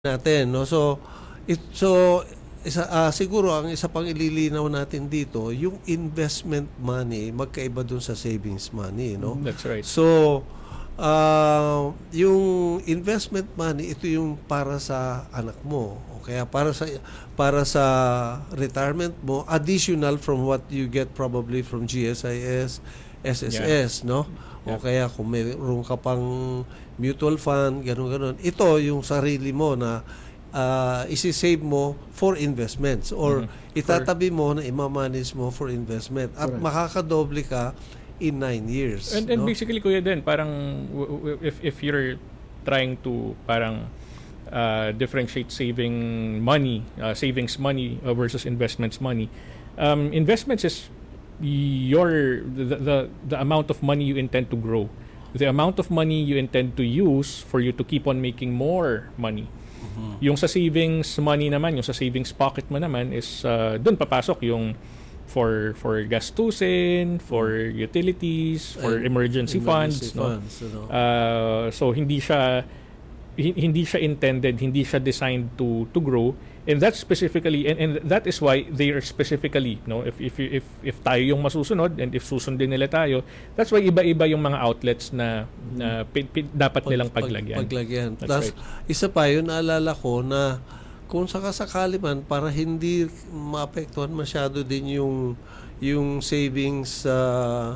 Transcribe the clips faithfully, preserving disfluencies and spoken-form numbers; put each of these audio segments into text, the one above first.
natin, no? So it so isa ah, siguro ang isa pang ililinaw natin dito, yung investment money magkaiba dun sa savings money, no? That's right. So uh, yung investment money, ito yung para sa anak mo o kaya para sa para sa retirement mo, additional from what you get probably from G S I S, S S S, yeah. no? O yeah. kaya kung mayroon ka pang mutual fund, gano'n-gano'n. Ito yung sarili mo na uh, isi-save mo for investments or mm-hmm. itatabi mo na imamanage mo for investment at correct. Makakadoble ka in nine years. And, and no? basically, kuya din, parang if, if you're trying to parang uh, differentiate saving money, uh, savings money uh, versus investments money, um, investments is your the, the the amount of money you intend to grow, the amount of money you intend to use for you to keep on making more money. Mm-hmm. Yung sa savings money naman, yung sa savings pocket mo naman is uh, doon papasok yung for for gastusin, for utilities, for and emergency, emergency funds, funds no? You know? Uh, so hindi siya hindi siya intended, hindi siya designed to to grow. And that's specifically and, and that is why they are specifically, no, if if if if tayo yung masusunod and if susundin nila tayo, that's why iba-iba yung mga outlets na, na pi, pi, dapat nilang paglagyan. Paglagyan. Plus, right. isa pa yun, naalala ko na kung sakasakali man para hindi maapektuhan masyado din yung yung savings uh,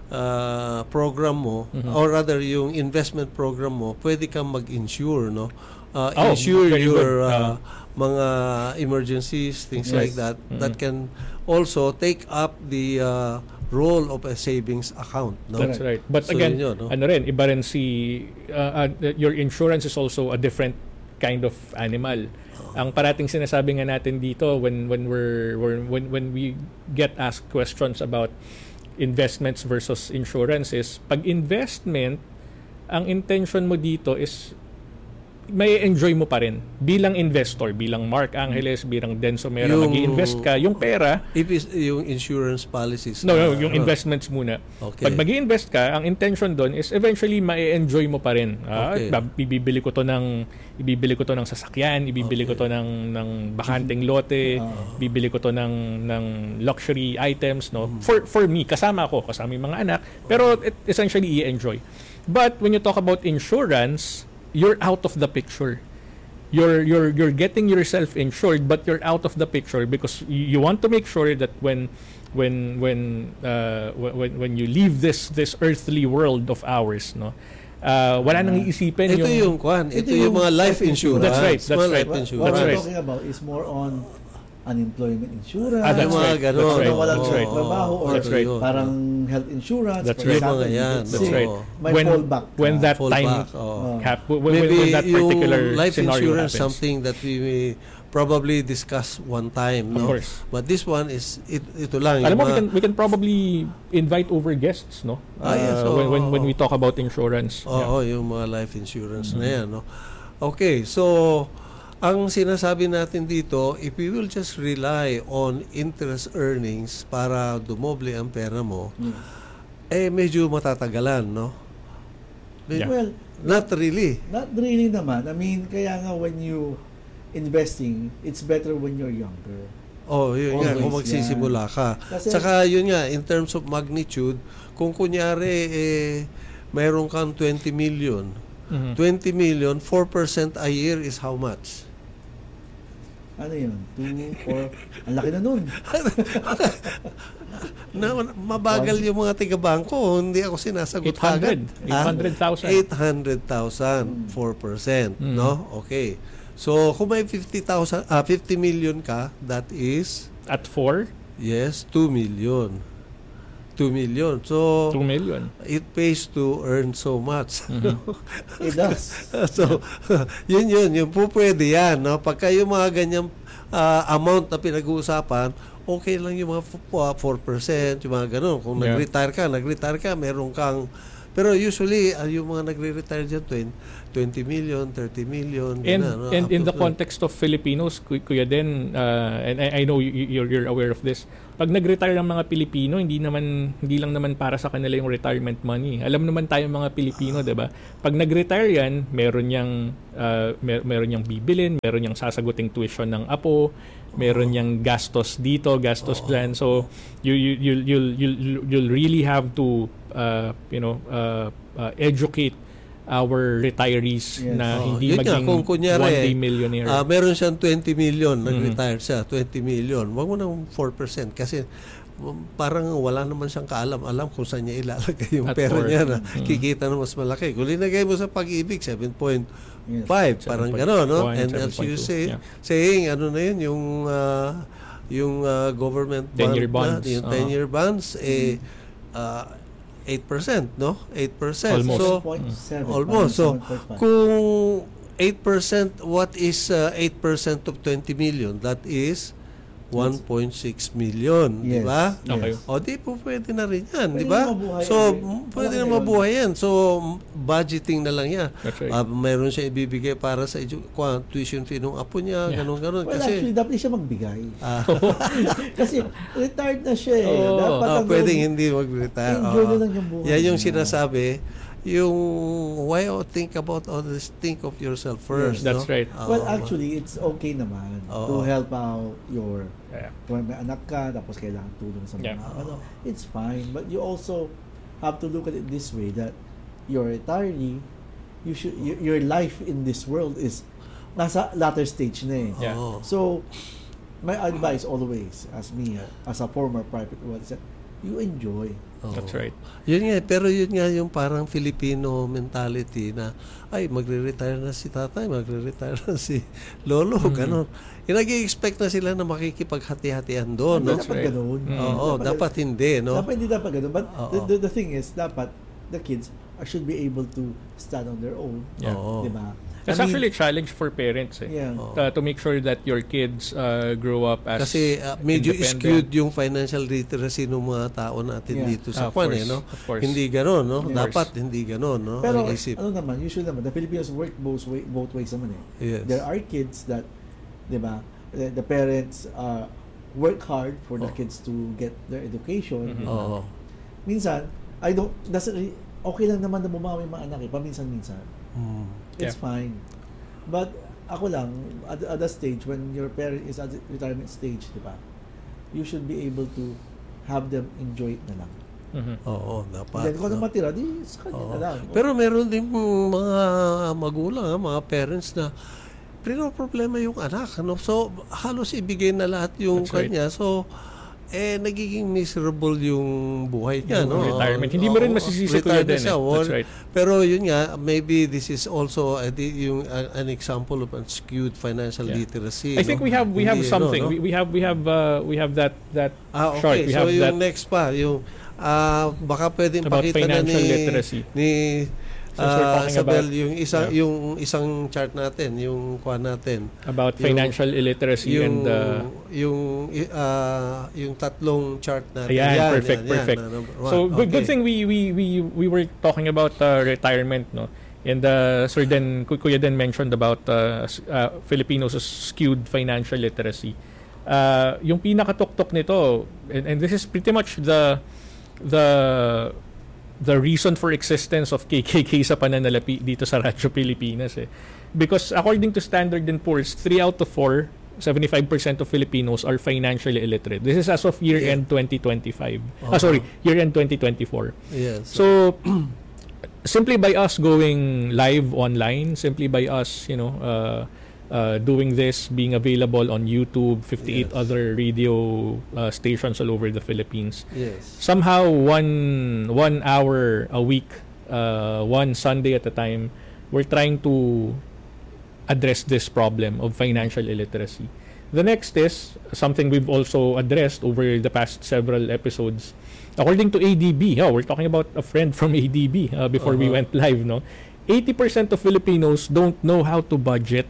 uh, program mo, mm-hmm. or rather yung investment program mo, pwede kang mag-insure, no? Uh, oh, insure your uh, uh, mga emergencies, things yes. like that, mm-hmm. that can also take up the uh, role of a savings account. No? That's right. But so again, yun, no? ano rin, iba rin si, uh, uh, your insurance is also a different kind of animal. Oh. Ang parating sinasabi nga natin dito when when we're, we're when when we get asked questions about investments versus insurance is, pag investment, ang intention mo dito is may enjoy mo pa rin bilang investor, bilang Mark Angeles, bilang Denso Mera, mag-i-invest ka, yung pera, is, yung insurance policies. No, no, yung uh, investments muna. Okay. Pag mag-i-invest ka, ang intention doon is eventually ma-enjoy mo pa rin. Ah, okay. Ibibili ko to ng ibibili ko to ng sasakyan, ibibili okay. ko to ng ng bakanteng lote, uh, bibili ko to ng ng luxury items, no. Mm. For for me, kasama ako, kasama yung mga anak, pero it, essentially i-enjoy. But when you talk about insurance, you're out of the picture. You're you're you're getting yourself insured, but you're out of the picture because you want to make sure that when when when uh, when when you leave this this earthly world of ours, no, uh, wala nang iisipin. Ito yung, yung kwan, ito, ito yung, yung mga life insurance. That's right. That's right. What, insurance. what that's I'm right. talking about is more on unemployment insurance. Ah, that's right. That's right. Na walang that's right. trabaho or that's right. parang health insurance. That's for right. example, Yan. that's That's right. May when, fallback. When that fall time back, oh. cap, when, Maybe when that particular yung life scenario insurance happens. something that we may probably discuss one time, no? Of course. But this one is it, ito lang. Alam mo, mga, we can we can probably invite over guests, no? Ah, yes, uh, oh, when when oh, when we talk about insurance. Oo, oh, yeah. oh, yung mga life insurance mm-hmm. na yan, no? Okay, so ang sinasabi natin dito, if we will just rely on interest earnings para dumoble ang pera mo, mm. eh medyo matatagalan, no? Yeah. Well, not really. Not really naman. I mean, kaya nga when you investing, it's better when you're younger. Oh, yun nga, Always kung magsisimula ka. Kasi, Saka yun nga, in terms of magnitude, kung kunyari, eh, mayroon kang twenty million, mm-hmm. twenty million, four percent a year is how much? Ano yun? two, four, ang laki na nun. na, mabagal yung mga tiga-bangko. Hindi ako sinasagot eight hundred. eight hundred thousand. eight hundred thousand, four percent. Mm. No? Okay. So, kung may fifty thousand, ah, fifty million ka, that is? At four? Yes, two million. two million. So, two million. It pays to earn so much. Mm-hmm. It does. So, yun yun. Yung po pwede yan. No? Pagka yung mga ganyang uh, amount na pinag-uusapan, okay lang yung mga four percent, yung mga ganun. Kung yeah. nag-retire ka, nag-retire ka, meron kang... Pero usually, uh, yung mga nagre-retire dyan, twenty million, thirty million. And ganun, no? and Up in to the context of Filipinos, Kuy- Kuya Den, uh, and I, I know you, you're, you're aware of this, pag nag-retire ang mga Pilipino, hindi naman hindi lang naman para sa kanila yung retirement money. Alam naman tayo mga Pilipino, 'di ba? Pag nag-retire yan, meron yang uh, mer- meron yang bibilin, meron yang sasaguting tuition ng apo, meron yang gastos dito, gastos diyan. So you you you you'll, you'll you'll really have to uh, you know uh, uh, educate our retirees Yes. na Oh, hindi yun nga, maging kung kunyari, one-day millionaire. Ah, meron siyang twenty million, Mhm. nag-retire siya, twenty million. Wag mo nang four percent kasi um, parang wala naman siyang kaalam-alam kung saan niya ilalagay yung At pera four. niya na Mhm. kikita na mas malaki. Kung linagay mo sa pag-ibig, seven point Yes. five, parang gano'n, no? one, And seven as point you two, say, yeah. saying, ano na yun, yung ah, yung ah, government ten-year bond bonds, na, yung oo. ten-year bonds, eh, ah, eight percent, no? eight percent. Almost. So, seven point seven, almost. So, seven point five. kung eight percent, what is uh, eight percent of twenty million? That is one point six million, di Yes. ba? Okay. Yes. O di po pwede na rin yan, Pwede di ba? na mabuhay So, yan, eh. m- pwede Malaki na yun. mabuhay yan. So, m- budgeting na lang yan. That's right. Ah, mayroon siya ibibigay para sa edu- kwa- tuition fee ng apo niya, Yeah. ganun-ganun. Well, Kasi, actually, dapat siya magbigay. ah, Kasi retired na siya eh. Oo. Dapat ah, ang pwedeng hindi mag-retire. enjoy Oo. na lang yung buhay. Yan yung niya. sinasabi, yung why you think about all this, think of yourself first. That's no? right. Oo. Well, actually, it's okay naman to Oo. help out your, Yeah. kung may anak ka, tapos kailangan tulong sa mga, Yeah. ano, it's fine. But you also have to look at it this way, that your retiree, you should, y- your life in this world is nasa latter stage na eh. Yeah. Oo. So, my advice always, as me, uh, as a former private world, is that you enjoy. Oo. That's right. Yun nga, pero yun nga yung parang Filipino mentality na, ay, magre-retire na si tatay, magre-retire na si lolo, Mhm. gano'n. Yung nag-i-expect na sila na makikipaghati-hatian doon, no? Hindi dapat right. ganun. Mm. Oo, Dapat- dapat hindi, no? Dapat hindi dapat ganun. But Oo. the, the, the thing is, dapat the kids are, should be able to stand on their own. Yeah. Oo. Diba? That's I mean, actually a challenge for parents eh. yeah. Oo. Uh, to make sure that your kids uh, grow up as Kasi uh, medyo independent. skewed yung financial literacy ng mga tao natin Yeah. dito sa Ah, of kwan course, eh, no? of course. Hindi gano'n, no? Of Dapat course. hindi gano'n, no? Pero Ang isip. ano naman, usually naman, the Filipinos work both, way, both ways naman eh. Yes. There are kids that, di ba, the, the parents uh, work hard for the Oh. kids to get their education. Mhm. di ba? Oo. Minsan, I don't, doesn't really, okay lang naman na bumawi yung mga anak eh, paminsan-minsan. Mm. It's Yeah. fine. But ako lang, at, at that stage, when your parent is at the retirement stage, di ba, you should be able to have them enjoy it na lang. Mhm. Oo, dapat. Then kung ano no? matira, di sa kanya Oo. na lang. Pero meron din mga magulang, ah, mga parents na problema yung anak, ano? So halos ibigay na lahat yung That's right. kanya. So eh nagiging miserable yung buhay niya, Yung no? retirement. Hindi mo rin Oo, masisisi retired Kuya na Den, siya. eh. Well, That's right. Pero yun nga, maybe this is also uh, di- yung uh, an example of skewed financial Yeah. literacy. I think no? we have we have Hindi, something. ano, no? We, we have we have uh, we have that that Ah, short. okay. We So have yung that next pa, yung ah, baka pwedeng About pakita na financial ni literacy. ni Since we're ah, talking Isabel about- yung isang yeah. yung isang chart natin, yung kuha natin. about Yung- financial illiteracy Yung and uh, yung ah, yung tatlong chart natin. Ayan, perfect, yan, perfect. na number one. so good, good Okay. thing we we we we were talking about uh, retirement, no. And uh, Sir Den, Ku- Kuya Den mentioned about uh, s- uh, Filipinos' skewed financial literacy. Uh, yung pinakatuktok nito, and, and this is pretty much the the the reason for existence of K K K sa pananalapi dito sa Radyo Pilipinas eh. Because according to Standard and Poor's, three out of four, seventy-five percent of Filipinos are financially illiterate. This is as of year-end twenty twenty-five. Ah, Uh-huh. sorry, year-end twenty twenty-four. Yes. So, simply by us going live online, simply by us, you know, uh, uh, doing this, being available on YouTube, fifty-eight Yes. other radio uh, stations all over the Philippines, yes. somehow one one hour a week, uh, one Sunday at a time, we're trying to address this problem of financial illiteracy. The next is something we've also addressed over the past several episodes. According to A D B, oh, we're talking about a friend from A D B uh, before we Uh-huh. went live, no? eighty percent of Filipinos don't know how to budget.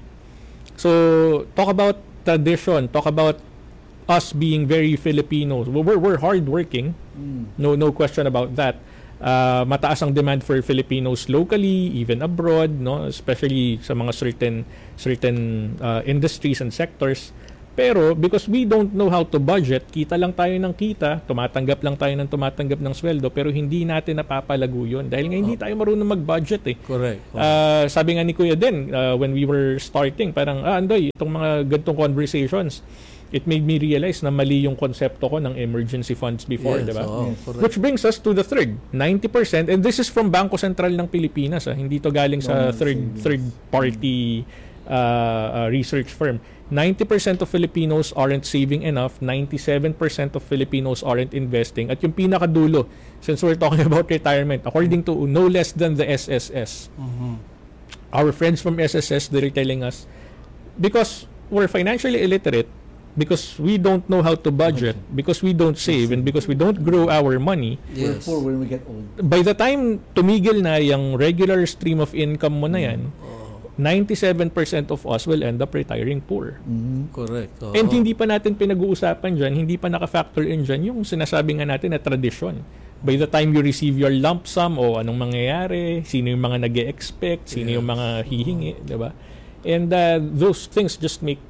So, talk about tradition, talk about us being very Filipinos. We're we're hardworking. Mm. No no question about that. Uh, mataas ang demand for Filipinos locally, even abroad, no, especially sa mga certain certain uh, industries and sectors. Pero because we don't know how to budget, kita lang tayo ng kita, tumatanggap lang tayo ng tumatanggap ng sweldo, pero hindi natin napapalago yun dahil nga hindi tayo marunong mag-budget eh. Correct. Uh, sabi nga ni Kuya din, uh, when we were starting, parang, ah, Andoy, itong mga gantong conversations, it made me realize na mali yung konsepto ko ng emergency funds before, Yes, di ba? oo, Yes. correct. Which brings us to the third, ninety percent, and this is from Bangko Sentral ng Pilipinas, ah. Hindi to galing sa Normal third savings. third party uh, uh, research firm. ninety percent of Filipinos aren't saving enough, ninety-seven percent of Filipinos aren't investing. At yung pinakadulo, since we're talking about retirement, according to no less than the S S S, Mhm. our friends from S S S, they're telling us, because we're financially illiterate, because we don't know how to budget, because we don't save, and because we don't grow our money, We're Yes. poor when we get old. by the time tumigil na yung regular stream of income mo na yan, ninety-seven percent of us will end up retiring poor. Mhm. Correct. Oo. And hindi pa natin pinag-uusapan dyan, hindi pa naka-factor in dyan yung sinasabi nga natin na tradisyon. By the time you receive your lump sum, o anong mangyayari, sino yung mga nag-e-expect, sino yung Yes. mga hihingi, di ba? And uh, those things just make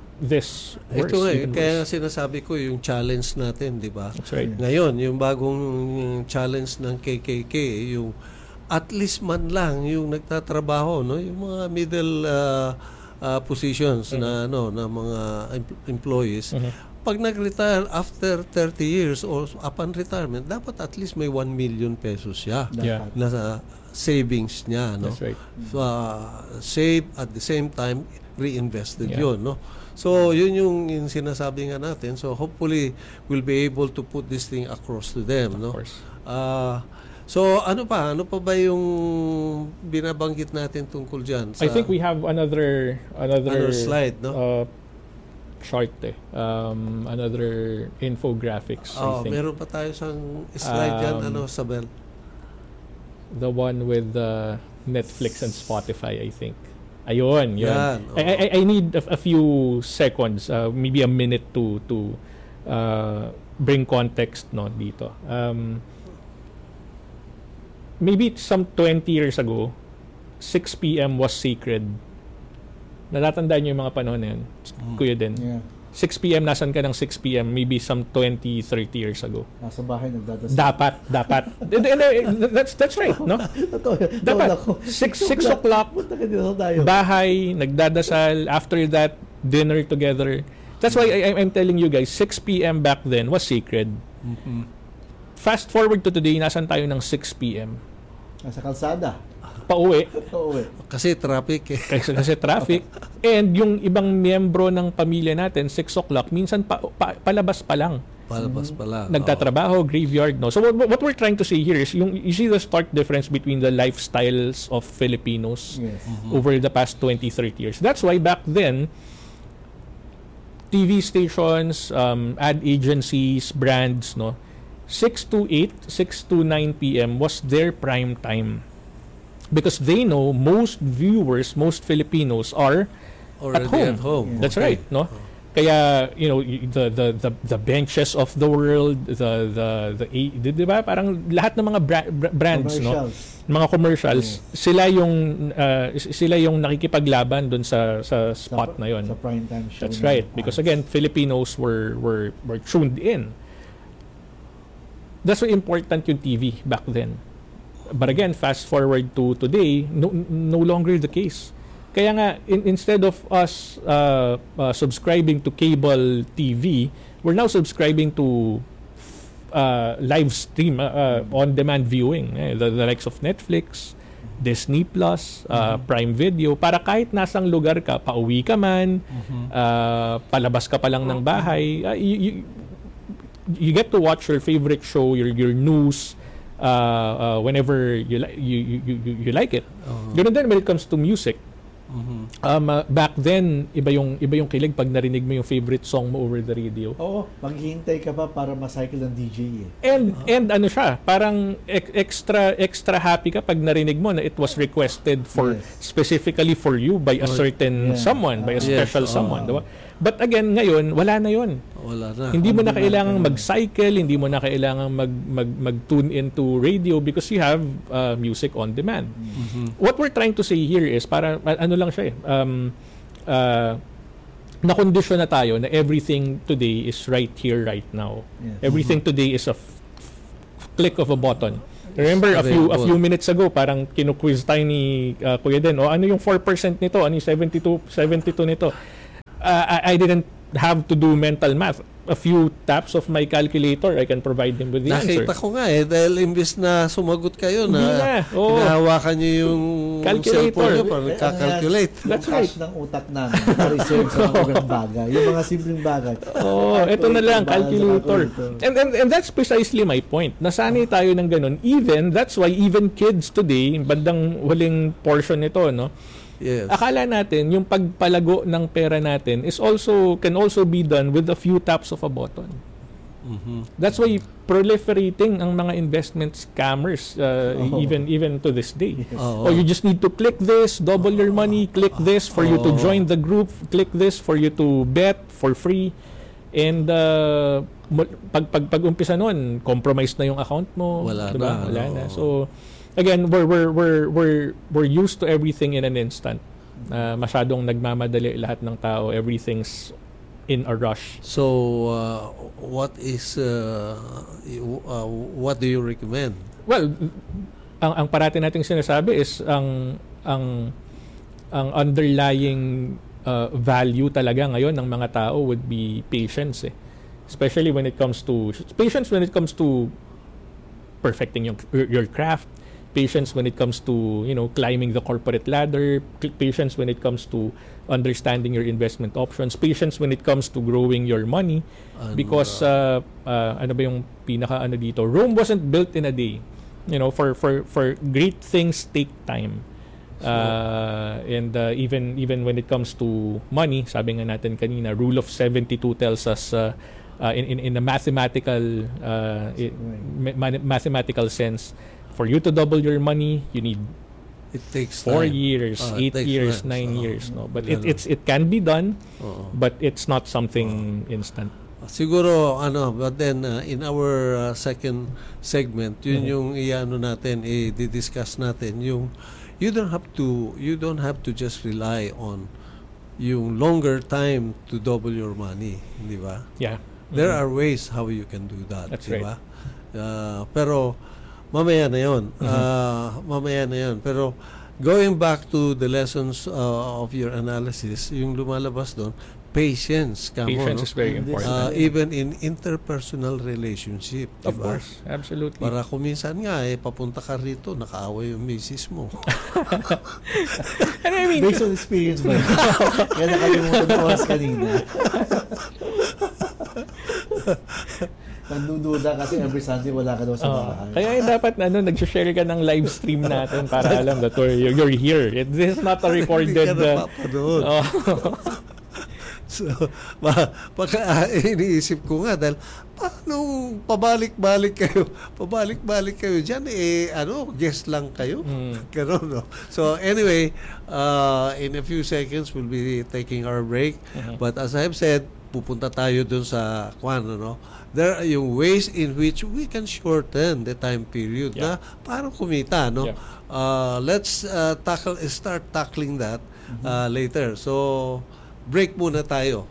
this worse. Ito nga, eh, even kaya worse. sinasabi ko yung challenge natin, di ba? That's right. Ngayon, yung bagong challenge ng K K K, yung at least man lang yung nagtatrabaho, no, yung mga middle uh, uh, positions na ano na mga em- employees. Mhm. Pag nag-retire after thirty years or upon retirement, dapat at least may one million pesos siya Yeah. Dapat. na sa savings niya, no. That's right. So, uh, save at the same time reinvested Yeah. yun, no. So yun yung, yung sinasabi nga natin. So hopefully we'll be able to put this thing across to them, no. Of course. Ah, so ano pa? Ano pa ba yung binabanggit natin tungkol diyan? I think we have another another Another slide, no? uh, chart eh. Um, another infographics, I Oh, think. meron pa tayo sang slide diyan, Um, ano, Sabel? The one with uh, Netflix and Spotify, I think. Ayun, yun. Yan, I, I, I need a, a few seconds, uh, maybe a minute to to uh, bring context no dito. Um, maybe some twenty years ago, six p.m. was sacred. Natatandaan niyo yung mga panahon na yun? Kuya din. Yeah. six p.m. nasan ka ng six p.m. maybe some twenty, thirty years ago. Nasa bahay nagdadasal. Dapat, dapat. And- and, uh, that's that's right, no? Totoo. Dapat. Tawag ako. Six, six o'clock, Punta ka dito tayo. bahay, nagdadasal, after that, dinner together. That's why I, I'm telling you guys, six p.m. back then was sacred. Fast forward to today, nasan tayo ng six p.m. Nasa kalsada. Pauwi, Oo eh. Kasi traffic eh. kasi, kasi traffic. And yung ibang miyembro ng pamilya natin, six o'clock, minsan pa, pa, palabas pa lang. Palabas pala. Nagtatrabaho, graveyard, no? So what, what we're trying to say here is, yung, you see the stark difference between the lifestyles of Filipinos Yes. over the past twenty, thirty years. That's why back then, T V stations, um, ad agencies, brands, no, six to eight, six to nine p.m. was their prime time. Because they know most viewers, most Filipinos are Already at home. at home. That's Okay. right, no? Kaya, you know, y- the the the, the benches of the world, the the the a- di, di ba parang lahat ng mga bra- bra- brands, no? Commercials. Mga commercials, sila yung uh, s- sila yung nakikipaglaban doon sa sa spot Sa- na yon. Sa prime time show. That's na- right, because again, Filipinos were were were tuned in. That's why important yung T V back then. But again, fast forward to today, no, no longer the case. Kaya nga, in, instead of us uh, uh, subscribing to cable T V, we're now subscribing to uh, live stream, uh, uh, on-demand viewing. Eh, the, the likes of Netflix, Disney Plus, uh, Prime Video, para kahit nasang lugar ka, pauwi ka man, uh, palabas ka pa lang ng bahay, uh, you, you, you get to watch your favorite show, your your news, uh, uh, whenever you, li- you, you, you, you like it. Ganun din when it comes to music. Um, uh, back then, iba yung iba yung kilig pag narinig mo yung favorite song mo over the radio. Oo, maghihintay ka pa para macycle ng D J eh. And and ano siya, parang ex- extra extra happy ka pag narinig mo na it was requested for Yes. specifically for you by a certain Yeah. someone, by a Yes, special oo. someone, diba? But again, ngayon wala na 'yon. Wala na. Hindi mo na Hindi na kailangang ganun. mag-cycle, hindi mo na kailangang mag, mag, mag-tune into radio because you have uh, music on demand. Mhm. What we're trying to say here is, para, ano lang siya eh, um, uh, na-condition na tayo na everything today is right here, right now. Yes. Everything today is a f- click of a button. Remember, a few a Available. few minutes ago, parang kinuquiz tayo ni uh, Kuya Den, o ano yung four percent nito, ano yung seventy-two, seventy-two nito. Uh, I, I didn't have to do mental math. A few taps of my calculator, I can provide him with the answer. Nakita ko nga eh, dahil imbis na sumagot kayo Hindi na, na, oo. hinahawakan nyo yung Calculator. cellphone nyo para Eh, nagka-calculate. Yung That's cash ng utak namin na-reserve sa mga ibang bagay. Yung mga simpleng bagay. Oh, ito na lang, Balance sa calculator. calculator. And, and and that's precisely my point. Nasanay tayo ng ganun. Even, that's why even kids today, bandang huling portion nito, no? Yes. Akala natin, yung pagpalago ng pera natin is also, can also be done with a few taps of a button. Mhm. That's why proliferating ang mga investment scammers uh, Oh. even even to this day. Oo. Oh, you just need to click this, double your money, click this for you to Oh. join the group, click this for you to bet for free. And uh, mo- pag pag pag-umpisa noon, compromise na yung account mo, Wala diba? na, Wala no. na. So again, we're we're we're we're we're used to everything in an instant. Uh, masyadong nagmamadali lahat ng tao. Everything's in a rush. So, uh, what is, uh, you- uh, what do you recommend? Well, ang ang parati nating sinasabi is ang ang ang underlying uh, value talaga ngayon ng mga tao would be patience eh. Especially when it comes to patience when it comes to perfecting your your craft, patience when it comes to, you know, climbing the corporate ladder, cl- patience when it comes to understanding your investment options, patience when it comes to growing your money. Ano, Because uh, uh, ano ba yung pinaka ano dito, Rome wasn't built in a day. You know, for for for great things take time. Uh, and uh, even even when it comes to money, sabi nga natin kanina, rule of seventy-two tells us uh, uh, in, in in a mathematical uh, i- ma- mathematical sense, for you to double your money, you need It takes four time. years, Ah, it eight takes years, time. nine Oo. years, no. But it Ganun. it's it can be done, Oo. but it's not something instant. Siguro, ano, but then, uh, in our uh, second segment, yun Mhm. yung iano natin, i-discuss natin, yung, you don't have to, you don't have to just rely on yung longer time to double your money, di ba? Yeah. There Mhm. are ways how you can do that, That's di right. ba? Uh, pero, mamaya na yun. Mhm. Uh, mamaya na yun. Pero, going back to the lessons uh, of your analysis, yung lumalabas doon, patience. Kamo, Patience no? is very And this, important. Uh, even in interpersonal relationship. Of diba? course, absolutely. Para kuminsan nga, eh, papunta ka rito, nakaaway yung misis mo. And I mean, Based on experience ba? Kaya nakalimutan ko oras kanina. Nandududa kasi every Sunday wala ka daw sa oh, bahay. kaya yung dapat ano, nag-share ka ng live stream natin para alam that we're, you're here. It, this is not a recorded... Hindi ka uh, napapanood. oh. So, ma, pagka, ah, iniisip ko nga, dahil, paano pabalik-balik kayo? Pabalik-balik kayo dyan, eh, ano, guest lang kayo? Mm. Ganun, no? So, anyway, uh, in a few seconds, we'll be taking our break. Mhm. But as I've said, pupunta tayo dun sa, kwan, ano, there are yung ways in which we can shorten the time period na Yeah. parang kumita, no? Yeah. Uh, let's uh, tackle, start tackling that uh, later. So, break muna tayo.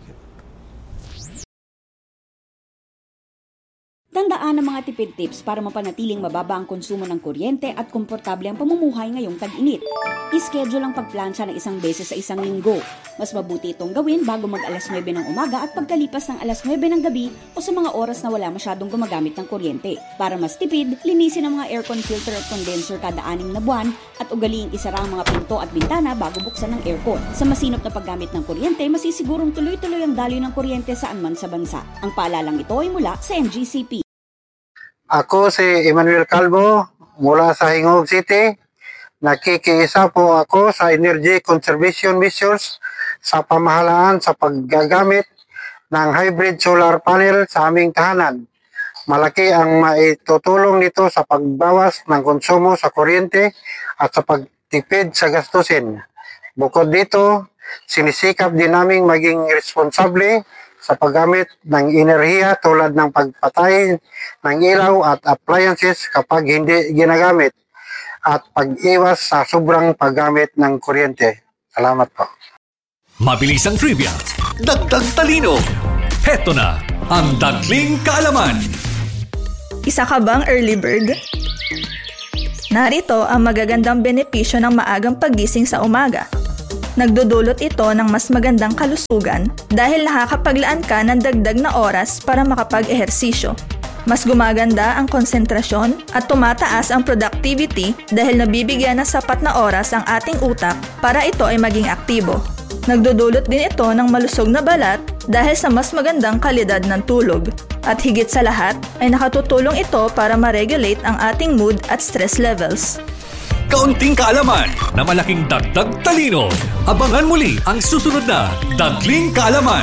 Tandaan ang mga tipid tips para mapanatiling mababa ang konsumo ng kuryente at komportable ang pamumuhay ngayong tag-init. I-schedule ang pagplansya ng isang beses sa isang linggo. Mas mabuti itong gawin bago mag alas nuwebe ng umaga at pagkalipas ng alas nuwebe ng gabi o sa mga oras na wala masyadong gumagamit ng kuryente. Para mas tipid, linisin ang mga aircon filter at condenser kada anim na buwan at ugaliing isara ang mga pinto at bintana bago buksan ng aircon. Sa masinop na paggamit ng kuryente, masisigurong tuloy-tuloy ang daloy ng kuryente saan man sa bansa. Ang paalalang ito ay mula sa M G C P. Ako si Emmanuel Calvo mula sa Hingog City. Nakikiisa po ako sa energy conservation measures sa pamahalaan sa paggagamit ng hybrid solar panel sa aming tahanan. Malaki ang maitutulong nito sa pagbawas ng konsumo sa kuryente at sa pagtipid sa gastusin. Bukod dito, sinisikap din naming maging responsable sa paggamit ng enerhiya tulad ng pagpatay ng ilaw at appliances kapag hindi ginagamit at pag-iwas sa sobrang paggamit ng kuryente. Salamat po. Mabilisang trivia, dagdag talino. Heto na ang Dagling Kaalaman. Isa ka bang early bird? Narito ang magagandang benepisyo ng maagang paggising sa umaga. Nagdudulot ito ng mas magandang kalusugan dahil nakakapaglaan ka ng dagdag na oras para makapag-ehersisyo. Mas gumaganda ang konsentrasyon at tumataas ang productivity dahil nabibigyan ng sapat na oras ang ating utak para ito ay maging aktibo. Nagdudulot din ito ng malusog na balat dahil sa mas magandang kalidad ng tulog. At higit sa lahat ay nakatutulong ito para ma-regulate ang ating mood at stress levels. Kaunting kaalaman na malaking dagdag talino. Abangan muli ang susunod na Dagling Kaalaman.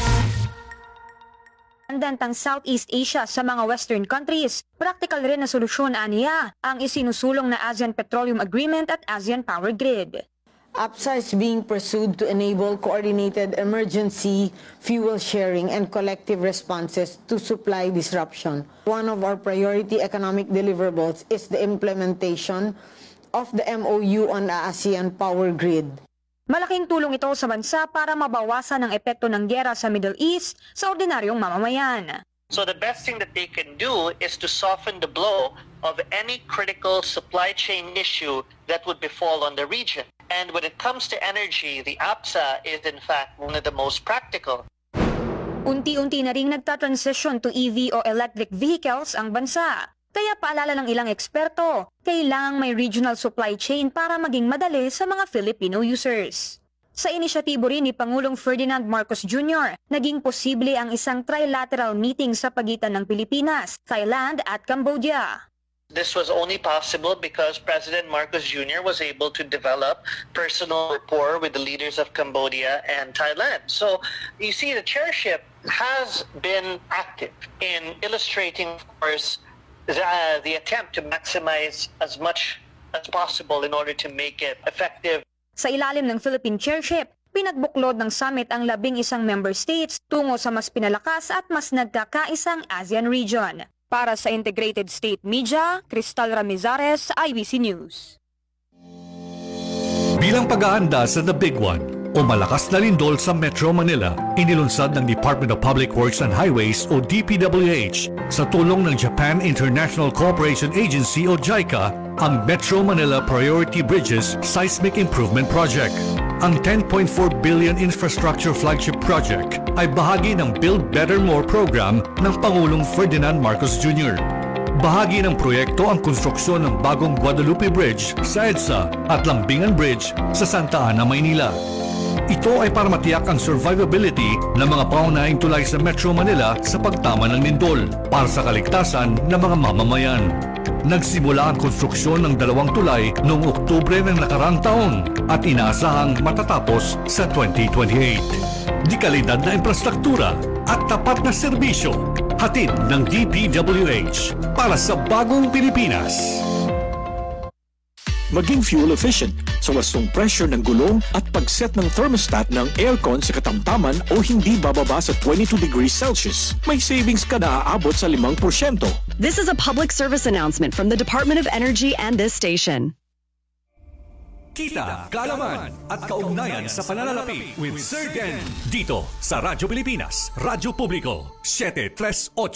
Andantang Southeast Asia sa mga Western countries, practical rin na solusyon aniya ang isinusulong na ASEAN Petroleum Agreement at ASEAN Power Grid. APSA is being pursued to enable coordinated emergency fuel sharing and collective responses to supply disruption. One of our priority economic deliverables is the implementation of the M O U on the ASEAN Power Grid. Malaking tulong ito sa bansa para mabawasan ang epekto ng giyera sa Middle East sa ordinaryong mamamayan. So the best thing that they can do is to soften the blow of any critical supply chain issue that would befall on the region. And when it comes to energy, the APSA is in fact one of the most practical. Unti-unti na ring nagta-transition to E V o electric vehicles ang bansa. Kaya paalala ng ilang eksperto, kailangang may regional supply chain para maging madali sa mga Filipino users. Sa inisyatibo rin ni Pangulong Ferdinand Marcos Junior, naging posible ang isang trilateral meeting sa pagitan ng Pilipinas, Thailand at Cambodia. This was only possible because President Marcos Junior was able to develop personal rapport with the leaders of Cambodia and Thailand. So you see, the chairship has been active in illustrating, of course, the, uh, the attempt to maximize as much as possible in order to make it effective. Sa ilalim ng Philippine chairship, pinagbuklod ng summit ang labing isang member states tungo sa mas pinalakas at mas nagkakaisang ASEAN region. Para sa Integrated State Media, Cristal Ramizares, I B C News. Bilang pag-aanda sa The Big One o malakas na lindol sa Metro Manila, inilunsad ng Department of Public Works and Highways o D P W H sa tulong ng Japan International Cooperation Agency o JICA ang Metro Manila Priority Bridges Seismic Improvement Project. Ang ten point four billion infrastructure flagship project ay bahagi ng Build Better More program ng Pangulong Ferdinand Marcos Junior Bahagi ng proyekto ang konstruksyon ng bagong Guadalupe Bridge sa EDSA at Lambingan Bridge sa Santa Ana, Maynila. Ito ay para matiyak ang survivability ng mga paunahing tulay sa Metro Manila sa pagtama ng lindol para sa kaligtasan ng mga mamamayan. Nagsimula ang konstruksyon ng dalawang tulay noong Oktubre ng nakaraang taon at inaasahang matatapos sa twenty twenty-eight. Di kalidad na infrastruktura at tapat na serbisyo, hatid ng D P W H para sa bagong Pilipinas. Maging fuel efficient sa wastong pressure ng gulong at pag-set ng thermostat ng aircon sa katamtaman o hindi bababa sa twenty-two degrees Celsius. May savings ka na aabot sa five percent. This is a public service announcement from the Department of Energy and this station. Kita, kaalaman at kaugnayan sa pananalapi with Sir Den dito sa Radyo Pilipinas, Radyo Publiko, seven three eight.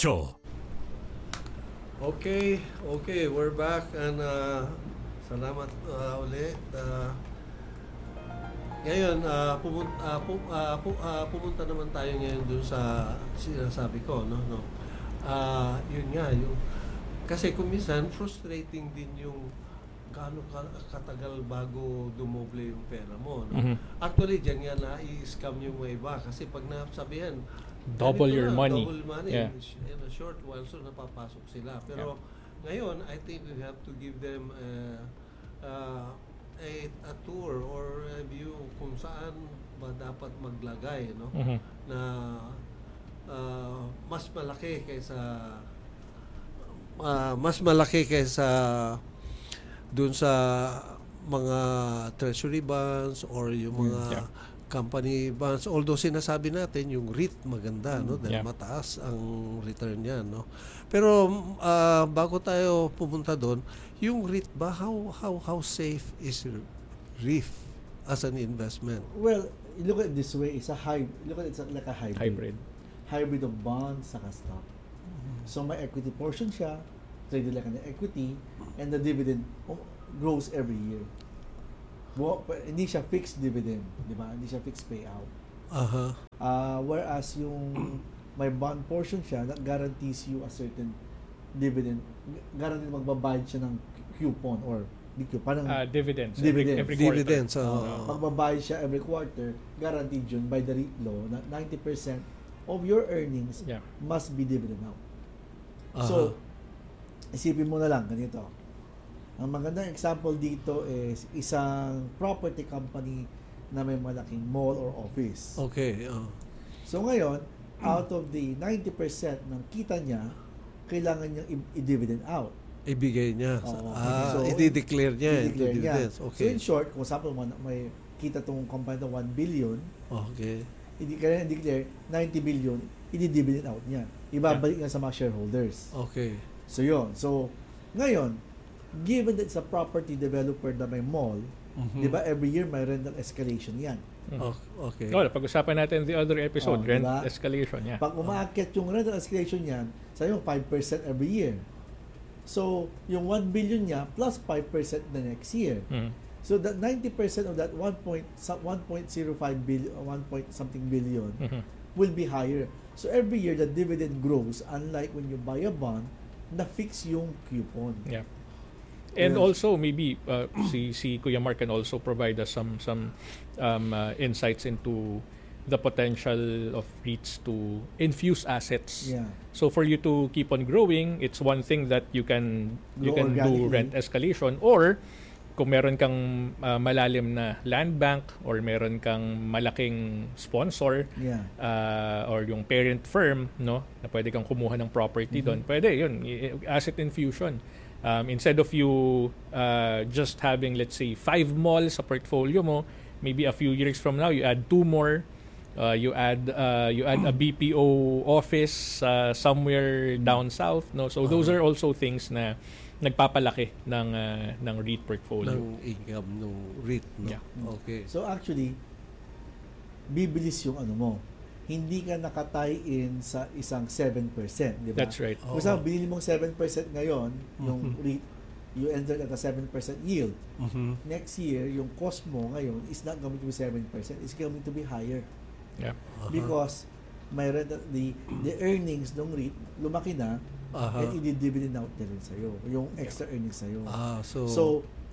Okay, okay, we're back and uh, salamat uh, ulit. Uh, ngayon, uh, pumunta, uh, pu, uh, pu, uh, pumunta naman tayo ngayon dun sa sinasabi ko, no? no? Uh, yun nga, yung, kasi kung minsan, frustrating din yung gaano katagal bago dumoble yung pera mo. No? Mm-hmm. Actually, dyan nga na i-scam yung mga iba kasi pag nasabihan, double your na, money. Double money Yeah. in a short while, so napapasok sila. Pero yeah. Ngayon, I think we have to give them uh, uh, a, a tour or a view kung saan ba dapat maglagay, no? Mm-hmm. Na uh, mas malaki kaysa uh, mas malaki kaysa dun sa mga treasury bonds or yung mga mm, yeah. company bonds, although sinasabi natin yung REIT maganda, no, dahil Yeah. mataas ang return niya, no. Pero uh, bago tayo pumunta doon, yung REIT ba, how how how safe is REIT as an investment? Well, you look at it this way, it's a hybrid. Look at it like a hybrid. Hybrid. Hybrid of bonds saka stock. So may equity portion siya, traded like an equity, and the dividend oh, grows every year. Well, hindi siya fixed dividend, di ba? Hindi siya fixed payout. Uh-huh. Uh, whereas yung may bond portion siya, that guarantees you a certain dividend. Guaranteed magbabayad siya ng coupon or di coupon, parang Uh, dividends. Dividends. Every, every quarter. Dividends, uh, uh, magbabayad siya every quarter, guaranteed yun by the REIT law na ninety percent of your earnings Yeah. must be dividend out. uh-huh. So, isipin mo na lang ganito. Ang magandang example dito is isang property company na may malaking mall or office. Okay. Uh. So ngayon, out of the ninety percent ng kita niya, kailangan niyang i- i-dividend out. Ibigay niya. Oo. Ah, So, i-declare niya. i-declare into niya. dividends. So Okay. in short, kung example mo, may kita tong company na one billion, Okay. hindi kaya i-declare ninety billion, i-dividend out niya. Ibabalik niya sa mga shareholders. Okay. So yun. So ngayon, given that it's a property developer na may mall, Mhm. di ba every year may rental escalation yan. O- Okay. Oh, pag-usapan natin the other episode, Oh, rent diba? escalation. Yeah. Pag umaakyat yung rental escalation yan, sabi mo five percent every year. So, yung one billion niya plus five percent the next year. Mhm. So, that ninety percent of that one point zero five billion, one point something billion Mhm. will be higher. So, every year the dividend grows, unlike when you buy a bond na fix yung coupon. Yeah. And Yes. also maybe uh, si si Kuya Mark can also provide us some some um, uh, insights into the potential of REITs to infuse assets. Yeah. So for you to keep on growing, it's one thing that you can you Grow can do organically. rent escalation, or kung meron kang uh, malalim na land bank or meron kang malaking sponsor Yeah. uh, or yung parent firm, no, na pwede kang kumuha ng property doon. Pwede yun, i- asset infusion. Um, instead of you uh, just having, let's say, five malls sa portfolio mo, maybe a few years from now you add two more. Uh, you add uh, you add a B P O office uh, somewhere down south, no. So those are also things na nagpapalaki ng uh, ng REIT portfolio. Ng income ng REIT, no? Yeah. Okay. So actually, bibilis yung ano mo. Hindi ka nakatay-in sa isang seven percent, di ba? That's right. Kung saan binili mong seven percent ngayon, yung Mhm. REIT, you entered at a seven percent yield. Mhm. Next year, yung cost mo ngayon is not going to be seven percent. It's going to be higher. Yeah. Uh-huh. Because may rent- the the earnings ng REIT lumaki na, Uh-huh. and i-dividend out na rin sa'yo. Yung extra earnings sa'yo. Ah, so, So,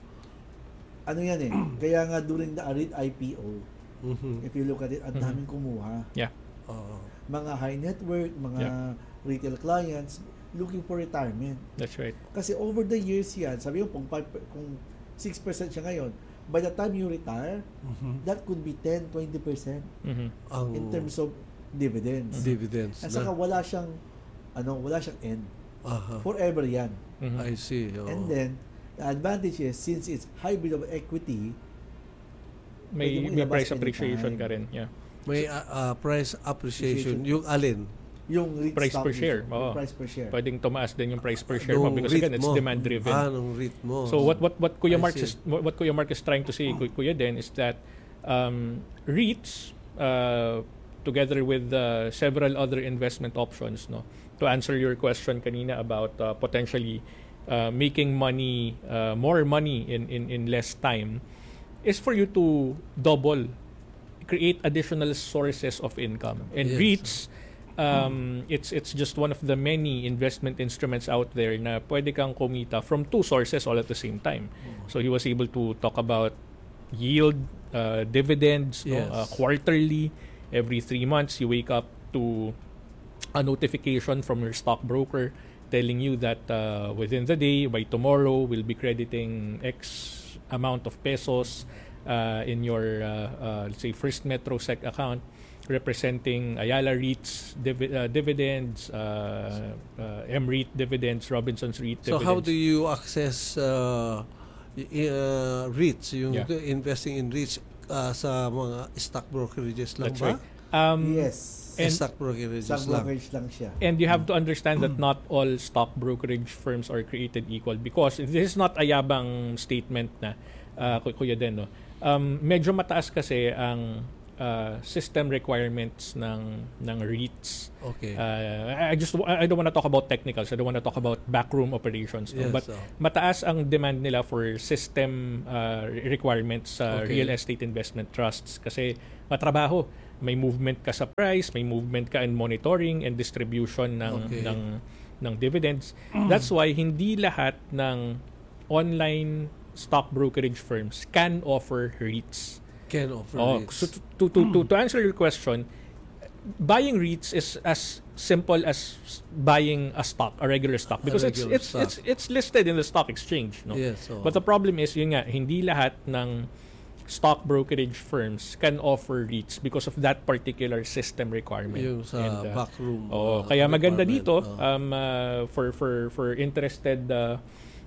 ano yan eh. Kaya nga during the REIT I P O, mhm. if you look at it, ang Mhm. daming kumuha. Yeah. Oo. Mga high net worth, mga retail clients looking for retirement. That's right. Kasi over the years yan, sabi mo kung, five, kung six percent siya ngayon, by the time you retire, Mhm. that could be ten to twenty percent Mhm. Ang in terms of dividends. dividends At na. saka wala siyang ano, wala siyang end. Aha. Forever yan. Mhm. I see. oo. And then, the advantage is, since it's hybrid of equity, may pwede mo may ilabas price appreciation anytime. ka rin. Yeah. May uh, uh, price appreciation. Appreciation. Yung alin? yung REIT Price stock per share. mismo, Oo. yung price per share. Pwedeng tumaas din yung price per share mo Nung because REIT again it's mo. demand driven. Ah, nung REIT mo. So what what what Kuya I Mark see. is what what Kuya Mark is trying to say, Kuy- Kuya Den, is that um, REITs uh, together with uh, several other investment options, no, to answer your question kanina about uh, potentially uh, making money uh, more money in, in in less time, is for you to double, create additional sources of income. And Yes. REITs, um, it's it's just one of the many investment instruments out there na pwede kang kumita from two sources all at the same time. So he was able to talk about yield, uh, dividends, no, Yes. uh, quarterly. Every three months, you wake up to a notification from your stockbroker telling you that uh, within the day, by tomorrow, we'll be crediting X amount of pesos uh, in your, uh, uh, let's say, First Metro Sec account, representing Ayala REITs divi- uh, dividends, uh, uh, M REIT dividends, Robinson's REIT So dividends. how do you access uh, y- uh, REITs, yung Yeah. investing in REITs? ah, sa mga stock brokerages lang That's ba? right. Um, Yes. And- stock brokerages Stock lang. brokerage lang siya. And you have to understand that not all stock brokerage firms are created equal, because this is not a yabang statement na uh, Kuya Den, no? Um, medyo mataas kasi ang uh, system requirements ng ng REITs. Okay. Uh, I just I don't want to talk about technicals. I don't want to talk about backroom operations. No? Yes, But oh. mataas ang demand nila for system uh, requirements sa Okay. real estate investment trusts kasi matrabaho. May movement ka sa price, may movement ka in monitoring and distribution ng Okay. ng ng dividends. That's why hindi lahat ng online stock brokerage firms can offer REITs. Can offer Oh, REITs. so to, to to to answer your question, buying REITs is as simple as buying a stock, a regular stock, because it's regular it's stock. it's it's listed in the stock exchange, no? Yes, oo. But the problem is, yun nga, hindi lahat ng stock brokerage firms can offer REITs because of that particular system requirement. Yung sa And, uh, backroom. Oo, uh, kaya maganda requirement, dito oh. um, uh, for for for interested uh,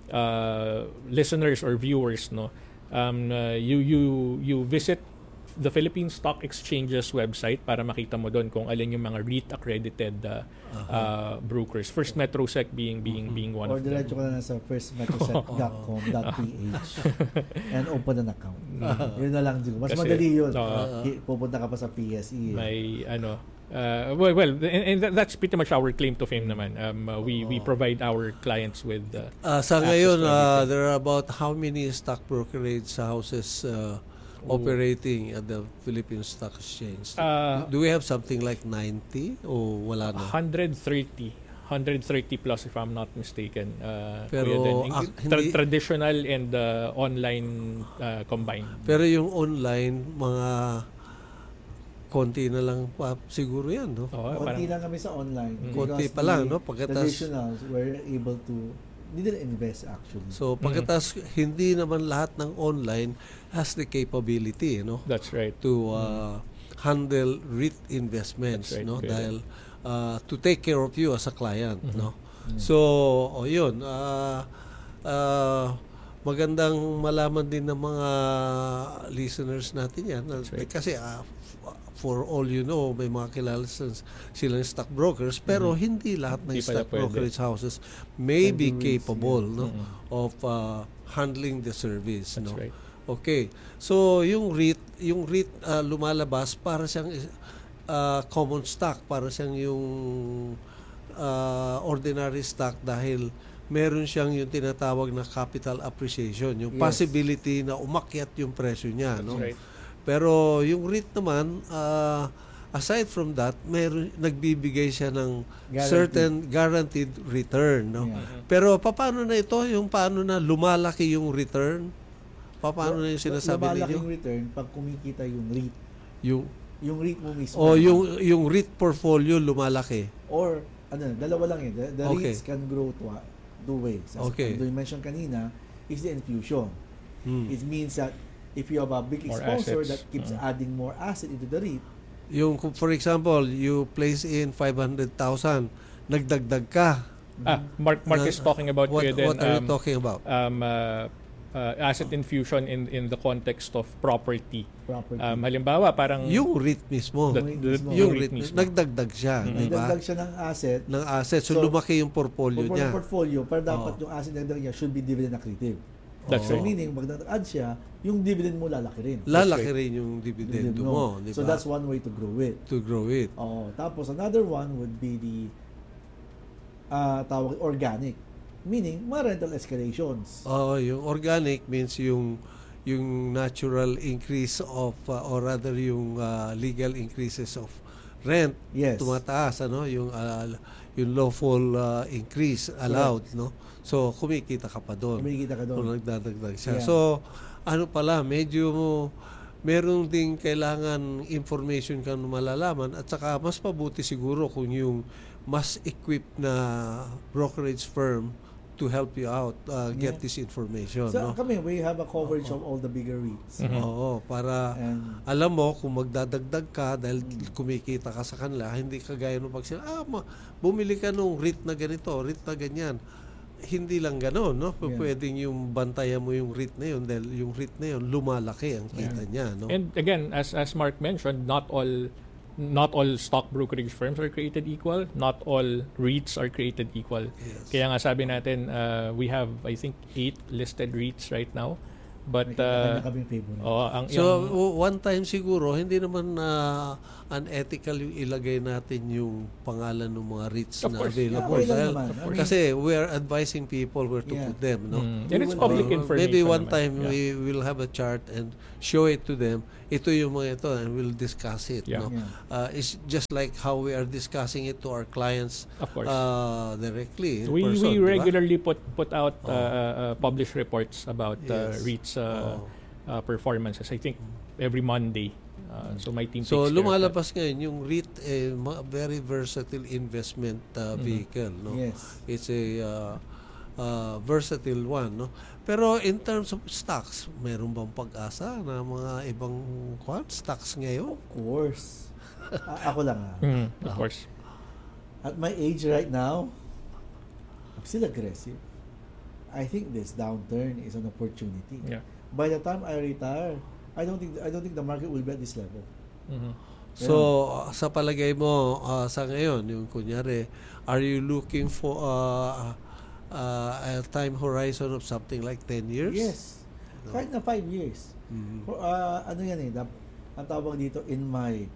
uh, listeners or viewers, no. Um, uh, you you you visit the Philippine Stock Exchange's website para makita mo doon kung alin yung mga REIT accredited uh, uh, brokers. First Metrosec being being being one Or of them. diretso ka na sa first metrosec dot com dot p h and open an account. Yun na lang din. Mas Kasi, madali yun. uh, Hi- Pupunta ka pa sa P S E. eh. May ano uh, well well and, and that- that's pretty much our claim to fame naman. Um, uh, we we provide our clients with uh, Ah, sa access ngayon, to ah, everything. there are about how many stock brokerage houses uh, operating at the Philippine Stock Exchange? Uh, Do we have something like ninety o wala na? one hundred thirty one hundred thirty plus if I'm not mistaken. Uh, Pero, Kuya Den. ah, Tra- hindi- traditional and uh, online uh, combined. Pero yung online, mga konti na lang pa siguro yan, no? Oo, Konti parang- lang kami sa online. Mm. because Konti pa lang, the no? Pagkatas- traditionals were able to, hindi nila invest actually. So, pagkatas hindi naman lahat ng online has the capability, no? That's right. To uh, handle REIT investments, That's right, no? Kuya Dahil uh, to take care of you as a client, no? So, o yun, uh, uh, magandang malaman din ng mga listeners natin yan. That's right. Kasi uh, for all you know, may mga kilala sa- silang stock brokers, pero hindi lahat ng Hindi pala stock pwede. brokerage houses may be Can do it, capable, yes. no, of uh, handling the service, That's no. right. Okay. So, yung REIT, yung REIT uh, lumalabas para siyang uh, common stock, para siyang yung uh, ordinary stock dahil meron siyang yung tinatawag na capital appreciation, yung Yes. possibility na umakyat yung presyo niya, no? That's right. Pero yung REIT naman, uh, aside from that, meron nagbibigay siya ng Guaranteed. certain guaranteed return, no? Yeah. Pero paano na ito, yung paano na lumalaki yung return? Paano na yung sinasabi Lumalaki ninyo? yung return pag kumikita yung REIT. Yung Yung REIT mo mismo. o yung yung REIT portfolio lumalaki. Or, ano, dalawa lang yun. The, the Okay. REITs can grow to uh, two ways. As Okay. you mentioned kanina, is the infusion. Hmm. It means that if you have a big More sponsor assets. that keeps Mm. adding more asset into the REIT, Yung kung for example, you place in five hundred thousand, nagdagdag ka. Ah, Mark Mark Na- is talking about what, Kuya Den, what are you um, talking about? um, uh, uh, asset infusion in in the context of property. property. Um, halimbawa, parang Yung REIT mismo. the, Yung the, mismo. yung REIT REIT, mismo. nagdagdag siya, di ba? Nagdagdag siya ng asset, Ng asset. So, So, lumaki yung portfolio for niya. the portfolio, pero dapat Oo. yung asset na nagdagdag niya should be dividend accretive. That's So right. meaning, pag nag-add siya, yung dividend mo lalaki rin. Lalaki rin yung dividend Dividend mo, di So ba? that's one way to grow it. To grow it. Oh, tapos another one would be the uh, tawag organic, meaning mga rental escalations. Oh, yung organic means yung yung natural increase of uh, or rather yung uh, legal increases of rent Yes. tumataas, ano, yung uh, yung lawful uh, increase allowed, no. So kumikita ka pa doon. Kumikita ka doon. Kung nagdadagdag siya. Yeah. So ano pala, medyo meron ding kailangan information kang malalaman at saka mas mabuti siguro kung yung mas equipped na brokerage firm to help you out uh, get Yeah. this information, So no. kami, we have a coverage of all the bigger REITs. Mhm. Oo, para And alam mo kung magdadagdag ka dahil kumikita ka sa kanila, hindi kagaya nung pag sila, ah, ma- bumili ka nung REIT na ganito, REIT na ganyan. hindi lang gano'n, no? Yeah. Pwedeng yung bantayan mo yung REIT na yun dahil yung REIT na yun lumalaki ang kita Yeah. niya, no? And again, as as Mark mentioned, not all not all stock brokerage firms are created equal. Not all REITs are created equal. Yes. Kaya nga sabi natin, uh, we have I think eight listed REITs right now. But uh, Kanya-kanya kaming favorite. oh, ang So, yung, w- one time siguro, hindi naman uh, unethical yung ilagay natin yung pangalan ng mga REITs Of na course. available. Yeah, okay lang Dahil- naman. I mean- kasi we are advising people where to Yeah. put them, no? Mm. And it's will- public Uh, information. maybe one naman. time Yeah. we will have a chart and show it to them. Ito yung mga ito and we'll discuss it. Yeah. No? Yeah. Uh, it's just like how we are discussing it to our clients Of course. uh, directly. In we person, we di ba? regularly put put out Oh. uh, uh, publish reports about uh, Yes. REITs uh, Oh. uh, performances. I think every Monday. Uh, so my team So takes care of that. lumalabas ngayon yung REIT, eh, ma- very versatile investment uh, Mhm. vehicle, no? Yes. It's a uh, uh, versatile one, no? Pero in terms of stocks, meron bang pag-asa na mga ibang kwan, stocks ngayon? Of course. A- ako lang ah. Mm, of course. At my age right now, I'm still aggressive. I think this downturn is an opportunity. Yeah. By the time I retire, I don't think I don't think the market will be at this level. Mhm. So, uh, sa palagay mo, uh, sa ngayon, yung kunyari, are you looking for uh, uh, a time horizon of something like ten years? Yes. Kahit na five years. Mhm. For, uh, ano yan eh, na- ang tawag dito, in my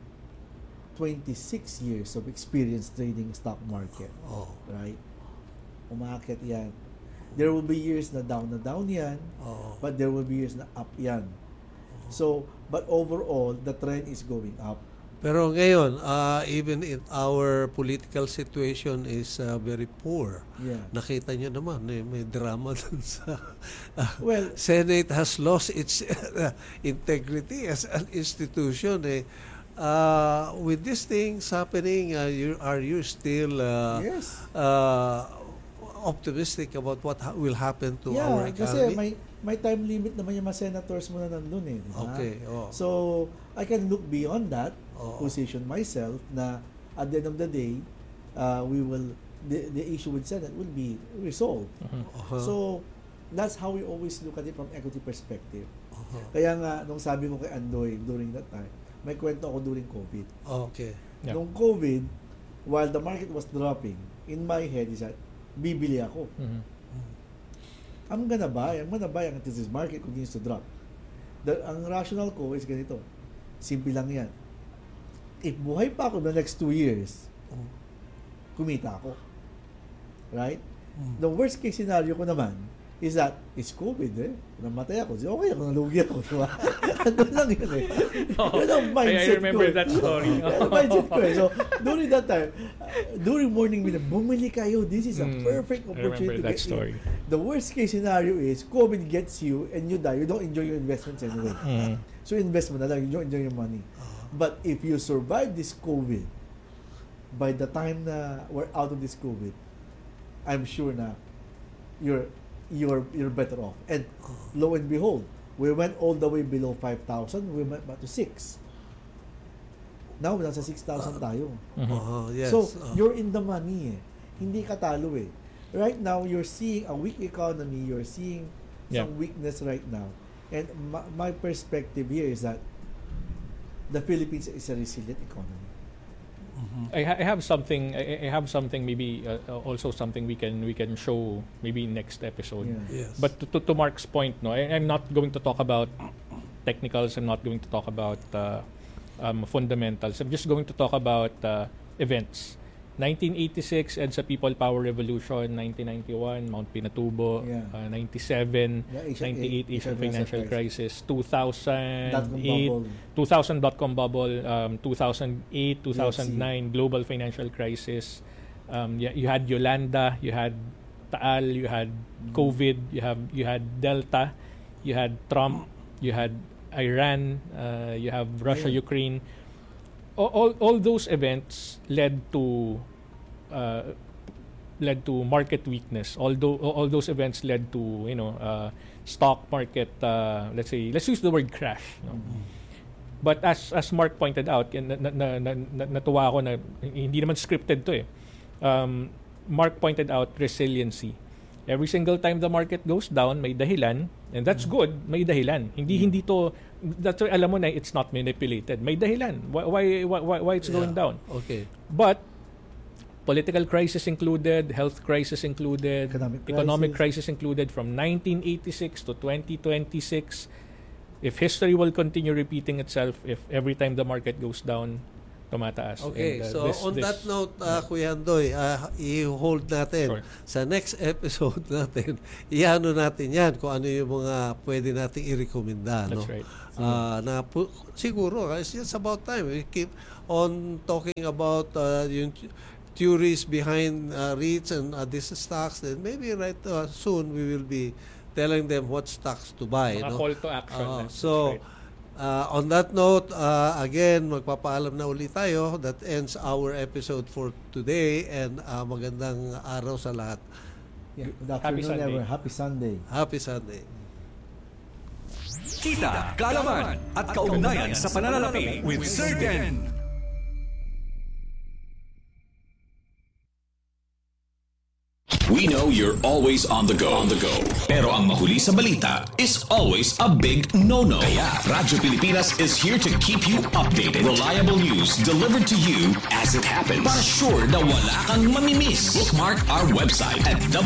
twenty-six years of experience trading stock market, Oh. right? Umaakit yan. There will be years na down na down yan, Oh. but there will be years na up yan. So, but overall, the trend is going up. Pero ngayon, uh, even in our political situation is uh, very poor. Yeah. Nakita nyo naman, eh, may drama dun sa uh, Well, Senate has lost its uh, integrity as an institution. Eh. Uh, with these things happening, uh, you, are you still uh, yes. uh, optimistic about what ha- will happen to Yeah, our kasi economy? may may time limit naman yung mga senators mo na nandun eh. Di ba? Okay, oh. So, I can look beyond that, Oo. position myself na at the end of the day, uh, we will, the, the issue with Senate will be resolved. Uh-huh. So, that's how we always look at it from equity perspective. Uh-huh. Kaya nga, nung sabi mo kay Andoy during that time, may kwento ako during COVID. Okay. Yeah. Nung COVID, while the market was dropping, in my head is that, bibili ako. Mhm. I'm gonna buy, I'm gonna buy until this market continues to drop. The, ang rational ko is ganito. Simple lang yan. If buhay pa ako the next two years, kumita ako. Right? The worst case scenario ko naman is that it's COVID eh. Namatay ako. Okay ako, nalugi ako. Diba? Ano lang yun eh. Yun ang I, I mindset remember ko. eh. that story. Yun ang mindset ko eh. So, during that time, uh, during morning meeting, bumili kayo. This is a Mm, perfect I opportunity remember to that get story. in. The worst case scenario is COVID gets you and you die. You don't enjoy your investments anyway. Mm. So, invest mo na lang. You don't enjoy your money. But if you survive this COVID, by the time na we're out of this COVID, I'm sure na you're you're you're better off. And lo and behold, we went all the way below five thousand, we went back to six. Now, nasa six thousand tayo. Mhm. Uh-huh, yes. So, Uh, you're in the money eh. Hindi ka talo eh. Right now, you're seeing a weak economy, you're seeing Yeah. some weakness right now. And my, my perspective here is that the Philippines is a resilient economy. I, ha- I have something. I, I have something. Maybe uh, uh, also something we can we can show maybe next episode. Yeah. yes. But to, to, to Mark's point, no, I, I'm not going to talk about technicals. I'm not going to talk about uh, um, fundamentals. I'm just going to talk about uh, events. nineteen eighty-six, EDSA People Power Revolution. nineteen ninety-one, Mount Pinatubo. Yeah. Uh, ninety-seven, Yeah, Asian- ninety-eight, Asian Asian financial crisis. two thousand Dot-com eight, bubble. two thousand dot-com bubble. Um, two thousand eight, two thousand nine, global financial crisis. Um, yeah, you had Yolanda, you had Taal, you had COVID, you have you had Delta, you had Trump, you had Iran, uh, you have Russia, Yeah. Ukraine. All, all all those events led to uh, led to market weakness. Although all those events led to you know uh, stock market. Uh, let's say let's use the word crash. No? But as as Mark pointed out, na, na, na, na, na, natuwa ako na hindi naman scripted to eh. Um, Mark pointed out resiliency. Every single time the market goes down, may dahilan, and that's good, may dahilan. Hindi hindi to, that's why alam mo na it's not manipulated. May dahilan. Why why why, why it's Yeah. going down. Okay. But political crisis included, health crisis included, Economic economic crisis. crisis included from nineteen eighty-six to twenty twenty-six. If history will continue repeating itself, if every time the market goes down, tumataas. Okay, And, uh, so this- on this- that note, uh, Kuya Andoy, uh, i-hold natin. Sure. Sa next episode natin, i-ano natin yan kung ano yung mga pwede nating i-recommenda. That's no? right. Uh, na pu- siguro, uh, it's just about time. We keep on talking about uh, yung theories behind uh, REITs and uh, these stocks. Then maybe right uh, soon we will be telling them what stocks to buy. Mga no? call to action. Uh, That's so, right. Uh, on that note, uh, again, magpapaalam na ulit tayo. That ends our episode for today, and uh, magandang araw sa lahat. Yeah, good Happy afternoon, Sunday. everyone. Happy Sunday. Happy Sunday. Kita, kaalaman at kaugnayan sa pananalapi with Sir Den. We know you're always on the go. On the go. Pero ang mahuli sa balita is always a big no-no. Kaya Radyo Pilipinas is here to keep you updated. Reliable news delivered to you as it happens. Para sure na wala kang mamimiss. Bookmark our website at